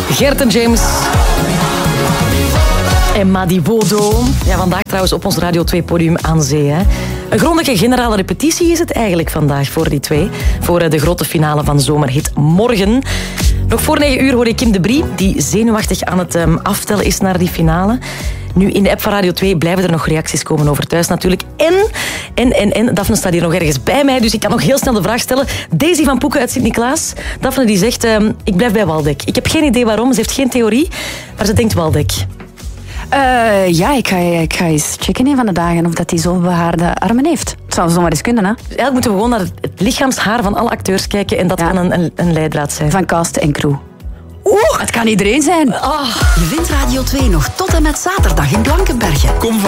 Gert en James. En Madi Bodo. Ja, vandaag trouwens op ons Radio 2-podium aan zee. Hè. Een grondige generale repetitie is het eigenlijk vandaag voor die twee. Voor de grote finale van Zomerhit morgen. Nog voor 9 uur hoor je Kim de Brie, die zenuwachtig aan het aftellen is naar die finale. Nu, in de app van Radio 2 blijven er nog reacties komen over thuis natuurlijk. En Daphne staat hier nog ergens bij mij, dus ik kan nog heel snel de vraag stellen. Daisy van Poeken uit Sint-Niklaas. Daphne die zegt, ik blijf bij Waldeck. Ik heb geen idee waarom, ze heeft geen theorie, maar ze denkt Waldeck. Ja, ik ga eens checken een van de dagen of dat hij zo behaarde armen heeft. Het zou zomaar eens kunnen, hè? Dus eigenlijk moeten we gewoon naar het lichaamshaar van alle acteurs kijken en dat kan een leidraad zijn. Van cast en crew. Het kan iedereen zijn. Je vindt Radio 2 nog tot en met zaterdag in Blankenberge. Kom